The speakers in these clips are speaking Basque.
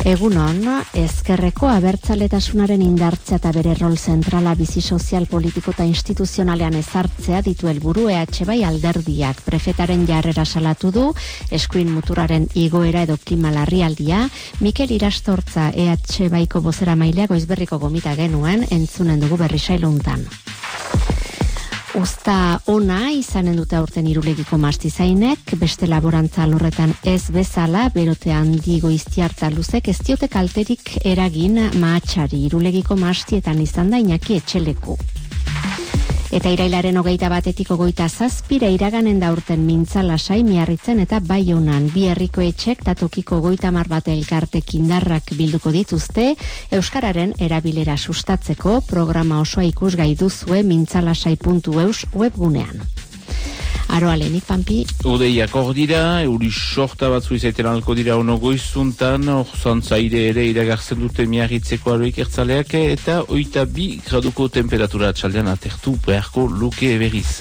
Egunon, ezkerreko abertzaletasunaren indartzea eta bere rol zentrala bizi sozial, politiko eta instituzionalean ezartzea ditu helburu EH Bai alderdiak. Prefetaren jarrera salatu du, eskuin muturraren igoera edo klima larrialdia. Mikel Irastortza EH Baiko bozeramaileak goizberriko gomita genuen, entzunen dugu berrisailuntan. Usta ona izanen dute aurten Irulegiko mastizainek, beste laborantza alorretan ez bezala, berote handi goiztiarta luzek ez diote kalterik eragin mahatxari. Irulegiko mastietan izan da Iñaki Etxeleku. Eta irailaren 21-etik 27 iraganen da urten Mintza Lasai, Miarritzen eta Baionan. Bi herriko etxek eta tokiko 30 bat elkartek indarrak bilduko dituzte, euskararen erabilera sustatzeko programa osoa ikusgai duzue mintzalasai.eus webgunean. Aroalenik, Pampi? Odeiak hor dira, euri sorta batzu izaiten alko dira ono goizuntan, orzantzaire ere iragartzen dute Miarritzeko aroik ertzaleak, eta 22 graduko temperatura txaldean atertu beharko luke berriz.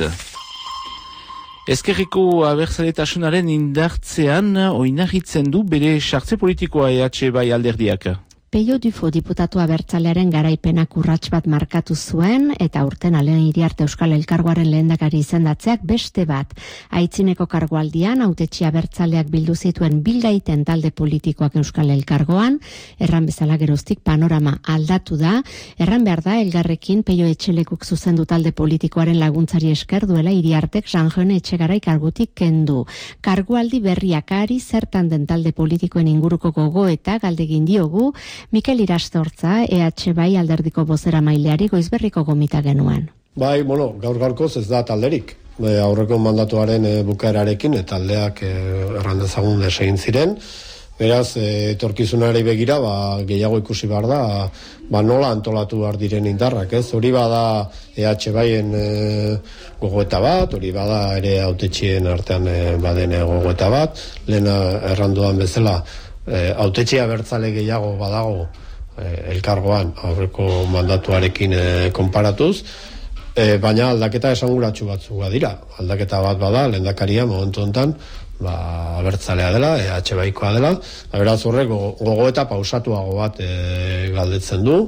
Ezkerreko abertzaletasunaren indartzean oinarritzen du bere sartze politikoa EH Bai alderdiak. Peio Dufo diputatu abertzalearen garaipenak urrats bat markatu zuen eta urten Alen Iriarte Euskal Elkargoaren lehendakari izendatzeak beste bat. Aitzineko kargualdian hautetsi abertzaleak bildu zituen bilgaiten talde politikoak Euskal Elkargoan, erran bezala geroztik panorama aldatu da, erran behar da elgarrekin Peio Etxelekuk zuzendu talde politikoaren laguntzari esker duela Iriartek Sanjone Etxegarai kargutik kendu. Kargualdi berriak ari zertan den talde politikoen inguruko gogoeta galdegin diogu, Mikel Irastortza, EH Bai alderdiko bozeramaileari goizberriko gomita genuen. Bai, gaur-gaurkoz ez da talderik. Aurreko mandatuaren bukaerarekin taldeak errandezagun desegin ziren. Beraz, etorkizunari begira, gehiago ikusi behar da, nola antolatu behar diren indarrak, ez? Hori bada EH Baien gogoeta bat, hori bada ere hautetxien artean baden gogoeta bat, lehen erranduan bezala, hautetxea abertzale gehiago badago elkargoan aurreko mandatuarekin konparatuz, baina aldaketa esanguratsu batzuk badira. Aldaketa bat bada, lehendakaria momentu honetan abertzalea dela, EH Baikoa dela, beraz horrek gogoeta pausatuago bat galdetzen du,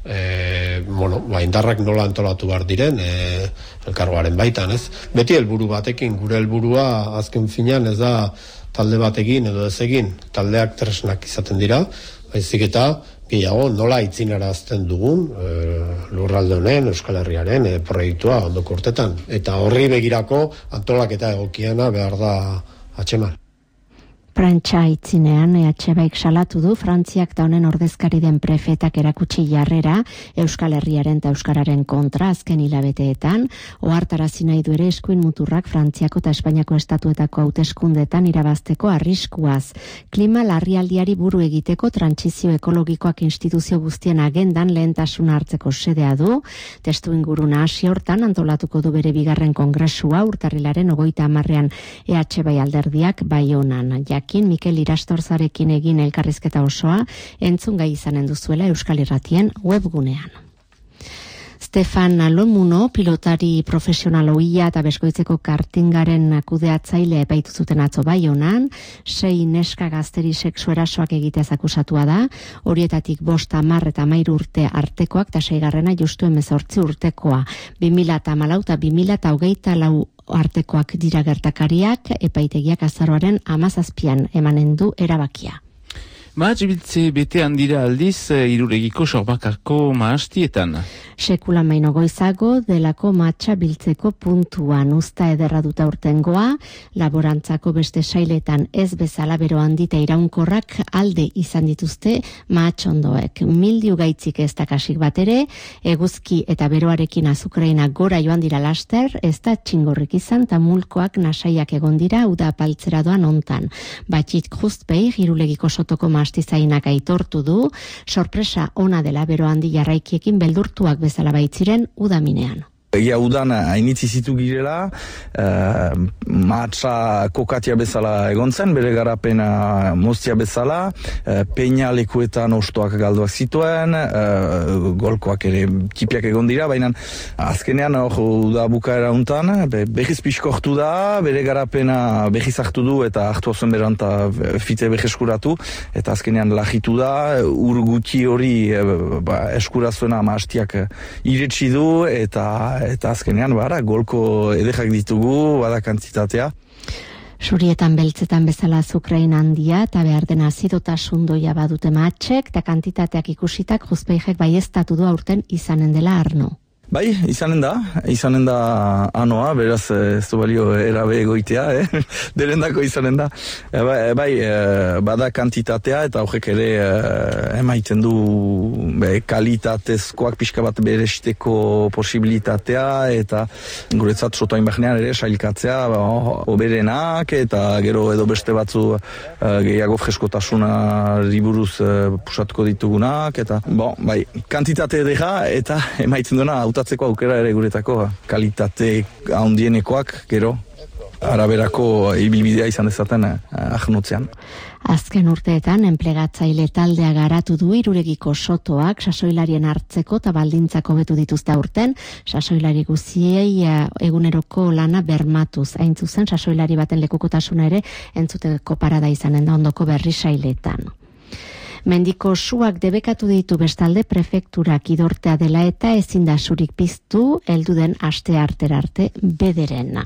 indarrak nola antolatu behar diren elkargoaren baitan, ez? Beti helburu batekin, gure helburua azken finean ez da talde batekin edo ez egin, taldeak tresnak izaten dira, baizik eta gehiago nola aitzinarazten dugun lurralde honen, Euskal Herriaren proiektua ondoko urtetan. Eta horri begirako antolaketa egokiena behar da atxeman. Prantsa aitzinean EH Baik salatu du Frantziak eta honen ordezkari den prefetak erakutsi jarrera Euskal Herriaren eta Euskararen kontra azken hilabeteetan, ohartarazi nahi du ere eskuin muturrak Frantziako eta Espainiako estatuetako hauteskundeetan irabazteko arriskuaz. Klima larrialdiari buru egiteko trantsizio ekologikoak instituzio guztien agendan lehentasuna hartzeko xedea du. Testu inguru nahasi hortan antolatuko du bere bigarren kongresua urtarrilaren 30ean EH Bai alderdiak Baionan. Jakin Mikel Irastortzarekin egin elkarrizketa osoa entzungai izanen duzuela Euskal Irratien webgunean. Stefan Alomuno, pilotari profesional ohia eta Beskoitzeko kartingaren kudeatzaile epaitu zuten atzo Baionan, 6 neska gazteri sexu erasoak egitez akusatua da, horietatik 5, 10 eta 13 urte artekoak eta 6. justu 18 urtekoa. 2014 eta 2024 artekoak dira gertakariak, epaitegiak azaroaren 17an emanen du erabakia. Mahatz betean dira aldiz Irulegiko sorbakako mahastietan. Sekula maino goizago delako matxa biltzeko puntuan usta ederra duta urtengoa, laborantzako beste sailetan ez bezala bero handita iraunkorrak alde izan dituzte mahatxondoek. Mildiu gaitzik ez da kasik bat ere, eguzki eta beroarekin azukreina gora joan dira laster, ez da txingorrik izan eta mulkoak nasaiak egon dira uda apaltzera doan ontan. Batxit justpei Irulegiko sotoko mahastizainak aitortu du, sorpresa ona dela bero handi jarraikiekin beldurtuak bezala baitziren udaminean. Egia udan hainitzi zitu girela, matxa kokatia bezala egon zen, bere garapena moztia bezala, peina lekuetan ostoak galduak zituen, golkoak ere tipiak egon dira, baina azkenean uda bukaera untan, behiz pixkortu da, bere garapena behiz hartu du eta hartu zen beranta fite beheskuratu, eta azkenean lagitu da, ur guti hori eskurazuena hastiak iretsi du, eta azkenean golko edekak ditugu, bada kantitatea. Surietan beltzetan bezala azukrein handia eta behar den azidotasun doia badute matxek, eta kantitateak ikusitak juzpeijek baieztatu du aurten izanen dela Arno. Bai, izanen da anoa, beraz ez du balio erabe egoitea, derendako izanen da. Bada kantitatea eta horrek ere emaiten du kalitatezkoak pixka bat beresteko posibilitatea eta guretzat sotoain bahnean ere sailkatzea oberenak eta gero edo beste batzu gehiago freskotasunari buruz pusatuko ditugunak eta kantitate edera eta emaiten duena hautatzeko aukera ere guretako kalitate handienekoak gero araberako ibilbidea izan dezaten ahnotzean. Azken urteetan enplegatzaile taldea garatu du Iruregiko sotoak sasoilarien hartzeko eta baldintzak hobetu dituzte aurten, sasoilari guziei eguneroko lana bermatuz. Hain zuzen sasoilari baten lekukotasuna ere entzuteko parada izanen da ondoko berrisailetan. Mendiko suak debekatu ditu bestalde prefekturak idortea dela eta ezin da surik piztu heldu den aste arte bederena.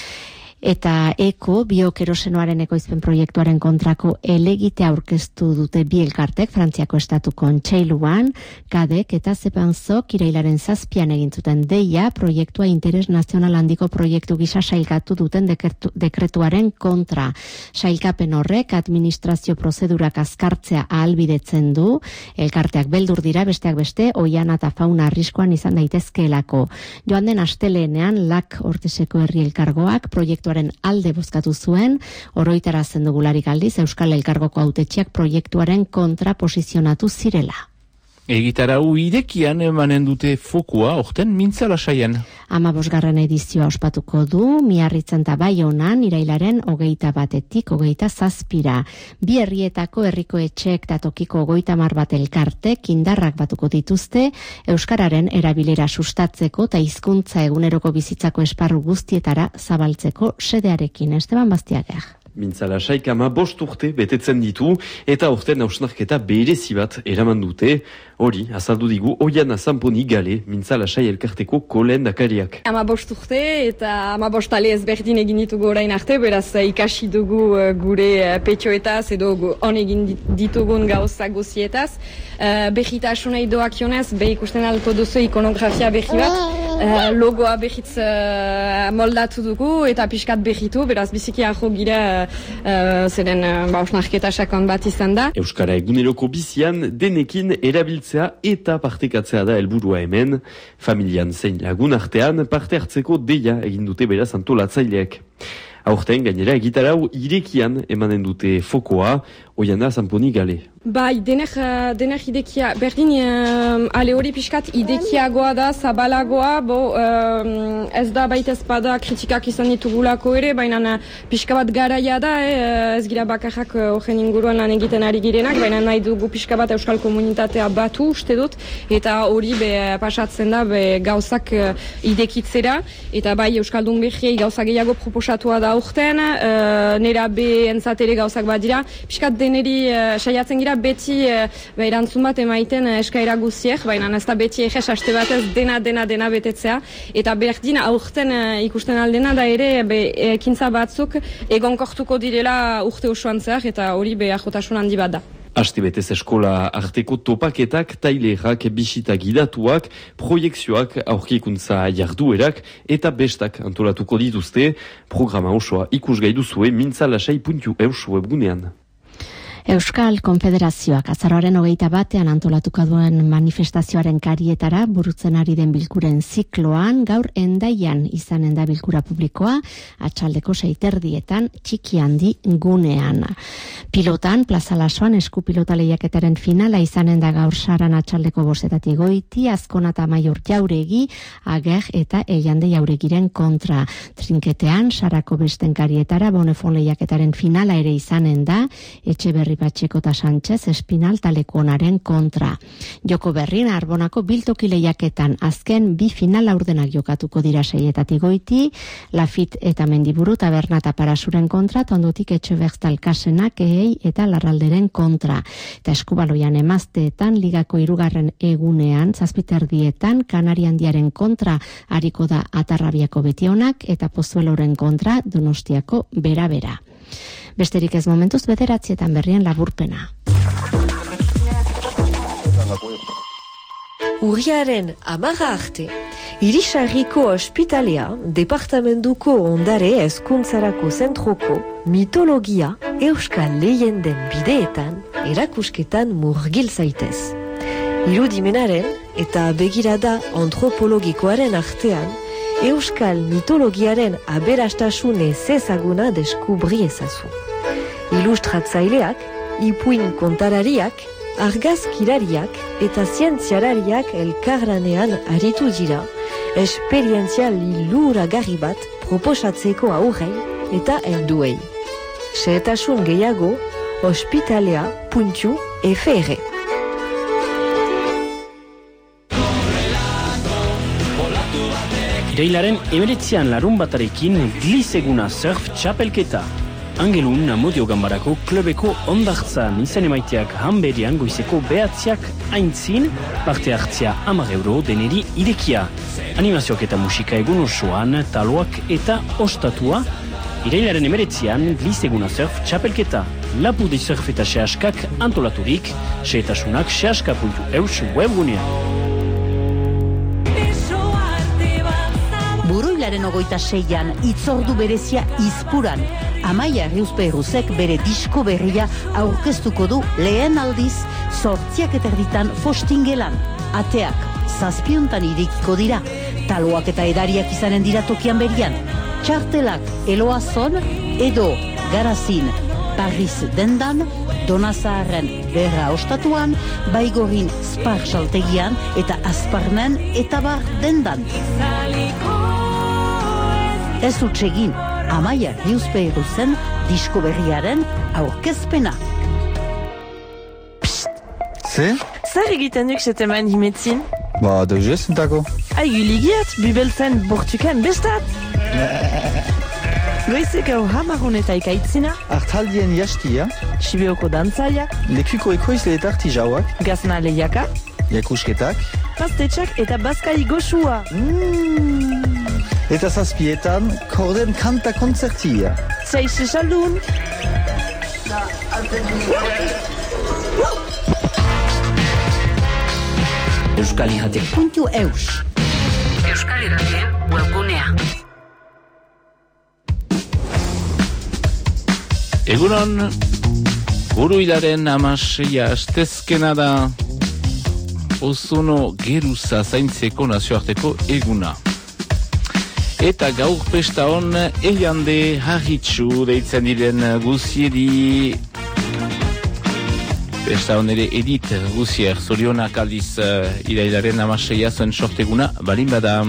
Eta eko biokerosenoaren ekoizpen proiektuaren kontrako elegitea aurkeztu dute bi elkartek Frantziako Estatu Kontseiluan, Kadek eta Zepanzok irailaren 7an egin zuten deia proiektua interes nazional handiko proiektu gisa sailkatu duten dekretuaren kontra. Sailkapen horrek administrazio prozedurak azkartzea ahalbidetzen du, elkarteak beldur dira besteak beste oiana eta fauna arriskuan izan daitezkeelako. Joan den asteleenean LAK Orteseko herri elkargoak proiektuaren alde bozkatu zuen, oroitarazen dugularik aldiz Euskal Elkargoko hautetxiak proiektuaren kontra posizionatu zirela. Egitarau irekian emanen dute fokua, orten mintzala saien. 15. edizioa ospatuko du, Miarritzen eta Baionan, irailaren 21-etik 27-ra. Bi herrietako herriko etxeek eta tokiko 30 bat elkartek indarrak batuko dituzte, euskararen erabilera sustatzeko eta hizkuntza eguneroko bizitzako esparru guztietara zabaltzeko sedearekin. Esteban Bastiager. Mintzala saik 15 urte betetzen ditu eta urten hausnarketa berezi bat eraman dute. Hori, azaldu digu Oiana Zamponi Gale, Mintzala sai elkarteko kolendakariak. 15 urte eta 15 ale ezberdin egin ditugu orain arte, beraz ikasi dugu gure petxoetaz edo on egin ditugun gauza guzietaz. Behitasunei doakionez, ikusten alko duzu ikonografia behi bat, logoa behitz moldatu dugu eta pixkat behitu, beraz biziki aho gira zeren hausnarketa sakon bat izan da. Euskara eguneroko bizian denekin erabiltzea eta partekatzea da helburua hemen. Familian zein lagun artean parte hartzeko deia egin dute beraz antolatzaileek. Aurten gainera egitarau irekian emanen dute fokoa, Oiana Zamponi Gale. Bai, denek idekia, berdin ale hori pixkat idekiagoa da, zabalagoa, ez da baita ezpada kritikak izan ditugulako ere, baina pixka bat garaia da, ez gira bakarrak horren inguruan lan egiten ari girenak, baina nahi dugu pixka bat euskal komunitatea batu uste dut, eta hori pasatzen da gauzak idekitzera, eta bai euskaldun behiei gauza gehiago proposatua da urten, nera entzatere gauzak bat dira, pixkat deneri saiatzen gira beti erantzun bat emaiten eskaera guziek, baina ez da beti eges haste batez dena betetzea, eta berdin aurten ikusten aldena da ere ekintza batzuk egonkortuko direla urte osoan zehar, eta hori ajotasun handi bat da. Astebetez eskola arteko topaketak, tailerak, bisita gidatuak, proiekzioak, aurkikuntza jarduerak eta bestak antolatuko dituzte. Programa osoa ikusgai duzue mintzalasai.eus webgunean. Euskal Konfederazioak azaroaren 21 antolatuko duen manifestazioaren karietara burutzen ari den bilkuren zikloan, gaur Hendaian izanen da bilkura publikoa, atxaldeko 6:30 txiki handi gunean. Pilotan, Plaza Lasoan eskupilota lehiaketaren finala izanen da gaur Saran atxaldeko 5:00 goiti, Azkonata Maior Jauregi, Ager eta Eiande Jauregiren kontra. Trinketean, Sarako besten karietara Bonefon lehiaketaren finala ere izanen da, Etxeberri Patxeko eta Sánchez Espinal Talekonaren kontra. Joko berrin Arbonako biltoki lehiaketan azken 2 final laurdenak jokatuko dira 6:00 goiti, Lafit eta Mendiburu Taberna eta Parasuren kontra, ondotik Etxebertal Kasenak Ehei eta Larralderen kontra. Eta Eskubaloian emazteetan ligako 3. egunean 7:30 Kanari Handiaren kontra ariko da Atarrabiako Betionak eta Pozueloren kontra Donostiako Bera-Bera. Besterik ez momentuz 9:00 berrien laburpena. Urriaren 10 arte, Irisarriko ospitalea, departamentuko ondare hezkuntzarako zentroko mitologia euskal leyenden bideetan erakusketan murgil zaitez. Irudimenaren eta begirada antropologikoaren artean, euskal mitologiaren aberastasun ezezaguna deskubri ezazu. Ilustratzaileak, ipuin kontarariak, argazkilariak eta zientzialariak elkarlanean aritu dira, esperientzia liluragarri bat proposatzeko aurrei eta helduei. Xehetasun gehiago, ospitalea.fr. Irailaren 19 larun batarekin Glizeguna surf txapelketa. Angelun Amodio Gambarako klubeko ondartzan izan emaiteak hanberian goizeko 9:00 aintzin, parte hartzia 10 euro deneri irekia. Animazioak eta musika egun osoan, taloak eta ostatua. Irailaren 19an Glizeguna surf txapelketa. Lapurdi surf eta sehaskak antolaturik, sehetasunak sehaska.eus webgunean. Buruilaren 26an itzordu berezia Izpuran. Amaia Riuzperruzek bere disko berria aurkeztuko du lehen aldiz 8:30 Fostingelan. Ateak 7:00 irekiko dira. Taloak eta edariak izanen dira tokian berian. Txartelak Eloazon edo Garazin Paris dendan, Donazaharren Berra ostatuan, Baigorin Spar saltegian eta Azparnen eta Bar dendan. Ez utsegin, Amaia Riuzperruzen disko berriaren aurkezpena. Ze? Zer egiten duk zeteman himetzin? Ba, deuze ezentako. Aiguligiat, bibeltzen bortuken bestat. Goizek hau hamarun eta ikaitzina. Arthaldien jastia. Sibioko dantzaiak. Lekuko ekoizle eta artijauak. Gazna lehiaka. Jakusketak. Pastetxak eta bazkai goxua. Eta zazpietan, korden kanta kontzertia. Zaixe saldun. Euskalirratek.eus Euskalirratien webgunea. Egunon, Uruilaren 16 astezkena da ozono geruza zaintzeko nazioarteko eguna. Eta gaur pesta hon Eiande Harritxu deitzen diren guzieri. Pesta hon ere Edith Guzier, zorionak aldiz irailaren 16 zuen sorteguna, balin badam.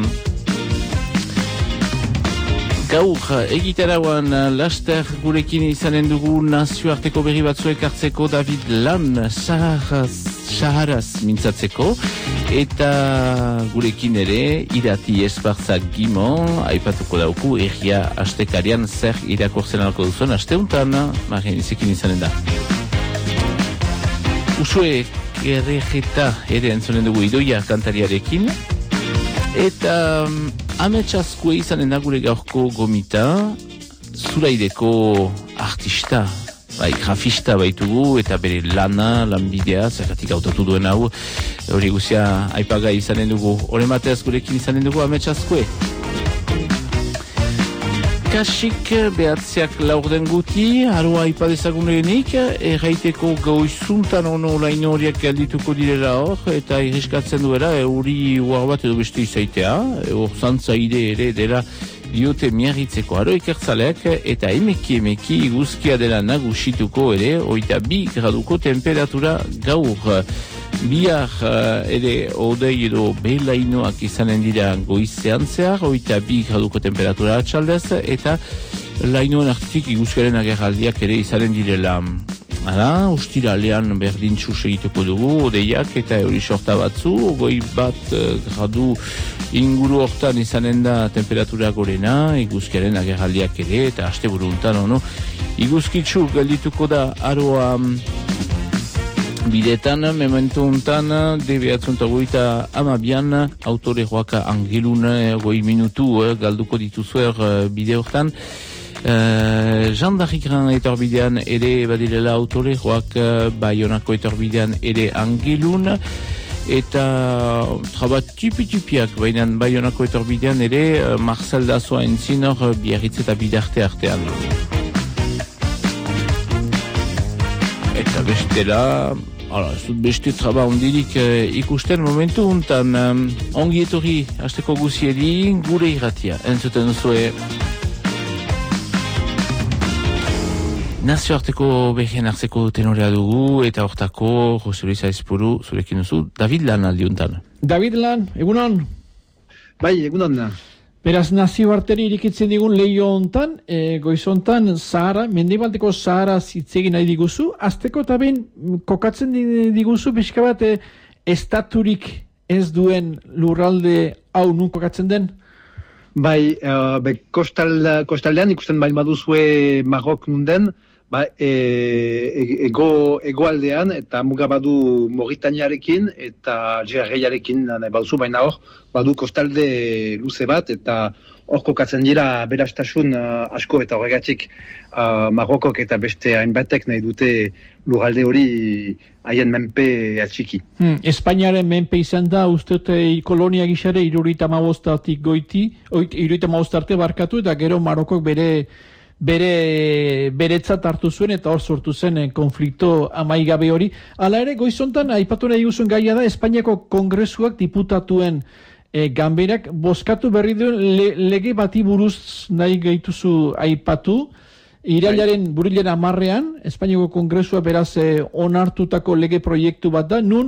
Gaur egitarauan laster gurekin izanen dugu nazioarteko berri batzuek hartzeko David Lan Saharaz mintzatzeko, eta gurekin ere Irati Espartzak Gimon aipatuko dauku erria astekarian zer irakortzen alko duzuen asteuntan, marien izekin izanen da. Usue Gerrejeta ere entzonen dugu Idoia kantariarekin, eta ametsaskue izanen da gure gaurko gomita, Zuraideko artista, grafista baitugu, eta bere lanbidea, zergatik hautatu duen hau, hori guzia aipagai izanen dugu, horren bateaz gurekin izanen dugu ametsaskue. Kasik behatziak laurden guti, aroa ipadezagunenik, erraiteko goizuntan ono laino horiak galdituko direla hor, eta irriskatzen duela euri uar bat edo beste izaitea, hor zantzaide ere dela diote miarritzeko aro ikertzaleak, eta emeki iguzkia dela nagusituko ere, 22 graduko temperatura gaur. Bihar ere odei edo behelainoak izanen dira goizean zehar, 22 graduko temperatura atxaldez, eta lainoen artitik iguzkaren agerraldiak ere izanen direla. Hala, ustiralean berdintxu segituko dugu, odeiak eta euri sorta batzu, 21 gradu inguru hortan izanen da temperatura gorena, iguzkaren agerraldiak ere, eta aste buruntan ono, iguzkitzu geldituko da aroa bidetan, memento untan, DB808 amabian, autore joaka angelun goi minutu galduko dituzuer bide hortan. Jandarrikran etorbidean ere badirela autore joak Baionako etorbidean ere angelun, eta trabat tipi-tipiak bainan Baionako etorbidean ere Marcel Dazoa entzin hor Biarritz eta Bidarte artean. Eta bestela, ez dut beste traba ondirik ikusten momentu untan ongi etorri hasteko guziedi gure irratia. Entzuten zue nazioarteko behien hartzeko tenorea dugu eta hortako Jose Luis Aizpuru zurekin duzu David Lan aldiuntan. David Lan, egunon? Bai, egunon. Beraz, nazioarteri irikitzen digun lehio hontan, goizontan Sahara, mendebaldeko Sahara zitzegin nahi diguzu, azteko eta behin kokatzen diguzu, pixka bat estaturik ez duen lurralde hau nun kokatzen den? Bai, kostaldean ikusten bain baduzue Marok nunden, egoaldean eta muga badu Mauritaniarekin eta Algeriarekin baduzu, baina hor badu kostalde luze bat eta hor kokatzen dira berastasun asko eta horregatik Marokok eta beste hainbatek nahi dute lurralde hori haien menpe atxiki. Espainiaren menpe izan da usteote kolonia gixare 75 goiti, 75 arte barkatu eta gero Marokok beretzat hartu zuen eta hor sortu zen konflikto amaigabe hori. Hala ere, goizontan aipatu nahi guzun gaia da, Espainiako Kongresuak diputatuen ganberak bozkatu berri duen lege bati buruz nahi gaituzu aipatu. Irailaren burilaren 10ean, Espainiako Kongresua beraz onartutako lege proiektu bat da, nun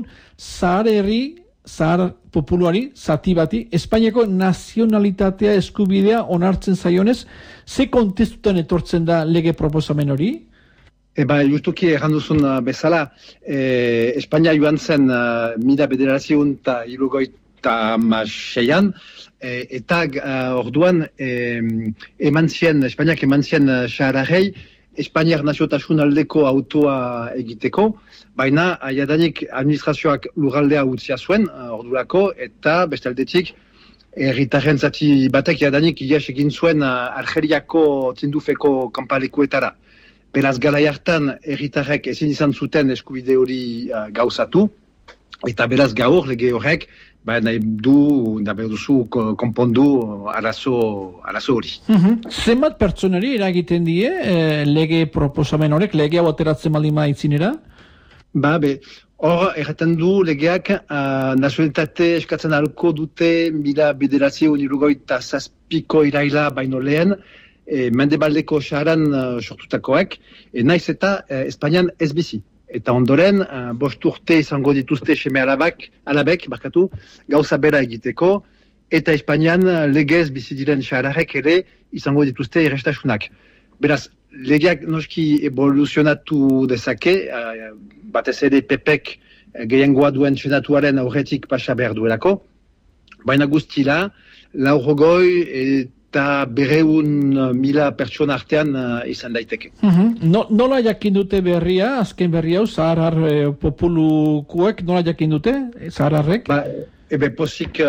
Zahar populuari, zati bati, Espainiako nazionalitatea eskubidea onartzen zaionez, ze kontestutan etortzen da lege proposamen hori? Justuki erranduzun bezala, Espainia joan zen mila bederatziun eta hirurogeita hamaseian, eta orduan Espainiak eman zien Sahararrei Espainiar naziotasun aldeko autoa egiteko, baina jadanik administrazioak lurraldea utzia zuen ordurako, eta bestaldetik herritarren zati batek jadanik ies egin zuen Algeriako tindufeko kanpalekuetara. Beraz garai hartan herritarrek ezin izan zuten eskubide hori gauzatu, eta beraz gaur lege horrek nahi duzu konpondu arazo hori. Zenbat pertsoneri eragiten die lege proposamen horrek, lege hau ateratzen baldin maitzinera? Hor, erraten du legeak nazionalitate eskatzen ahalko dute 1997ko iraila baino lehen, mendebaldeko Saharan sortutakoak, naiz eta Espainian ez bizi. Eta ondoren, 5 urte izango dituzte seme alabek, gauza bera egiteko, eta Espainian legez bizi diren Sahararrek ere izango dituzte errestasunak. Beraz, legeak noski evoluzionatu dezake, batez ere PPek gehiengoa duen senatuaren aurretik pasa behar duelako, baina guztila, 90 eta 200.000 pertsona artean izan daiteke. Nola jakin dute berria, azken berria hau, Zahar populukuek, nola jakin dute, Zahararrek? Posik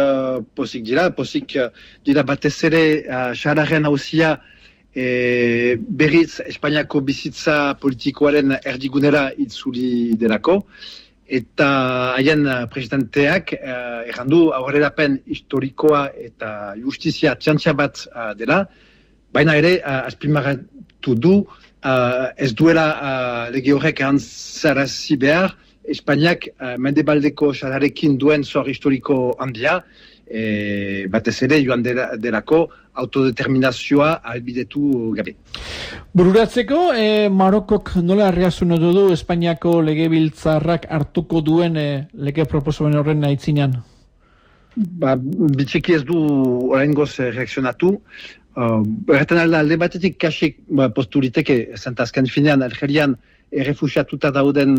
dira batez ere Sahararen hauzia berriz Espainiako bizitza politikoaren erdigunera itzuli delako, eta haien presidenteak errandu aurrerapen historikoa eta justizia txantxa bat dela, Baina ere, azpimarratu du, ez duela lege horrek antzarazi behar, Espainiak mendebaldeko xararekin duen zor historiko handia, batez ere joan delako autodeterminazioa ahalbidetu gabe. Bururatzeko, Marokok nola reazioa du Espainiako legebiltzarrak hartuko duen lege proposamen horren aitzinean? Bitxiki ez du oraingoz reakzionatu. Erretan alde batetik kasik posturiteke, zentazken finean Algerian errefusiatuta dauden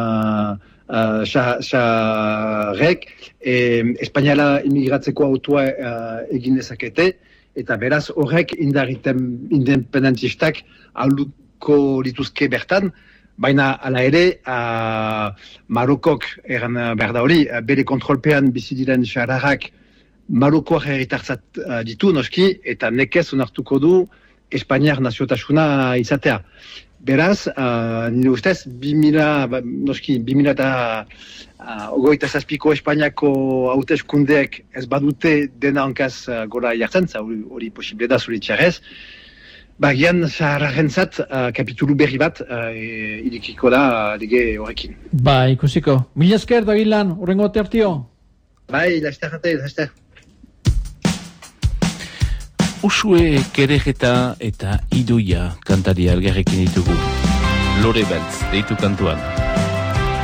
xarrek Espainiala imigratzeko autua egin dezakete, eta beraz horrek independentistak aluko lituzke bertan, baina ala ere Marokok eran behar da hori, bere kontrolpean bizi diren xarrarrak Marokoak herritartzat ditu noski, eta nekez onartuko du Espainiar naziotasuna izatea. Beraz, nire ustez, 2027ko Espainiako hauteskundeek ez badute dena hankaz gora jartzen, hori posible da zuritxarrez, bagian zaharrarentzat kapitulu berri bat irekiko da lege horrekin. Ba, ikusiko. Mila esker, Dagilan, horrengo tertio? Bai, laster. Usue Kerejeta eta Idoia kantaria elgarrekin ditugu. Lore Beltz deitu kantuan.